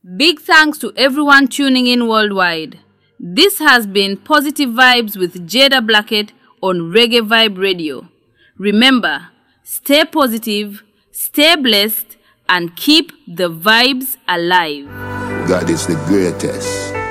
Big thanks to everyone tuning in worldwide. This has been Positive Vibes with Jada Blackett on Reggae Vibe Radio. Remember, stay positive, stay blessed, and keep the vibes alive. God is the greatest.